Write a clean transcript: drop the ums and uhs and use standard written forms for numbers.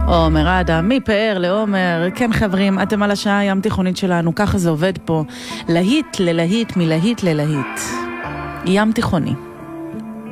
עומר אדם, מפאר לעומר. כן חברים, אתם על השעה ים תיכונית שלנו, ככה זה עובד פה. להיט ללהיט, מלהיט ללהיט. ים תיכוני.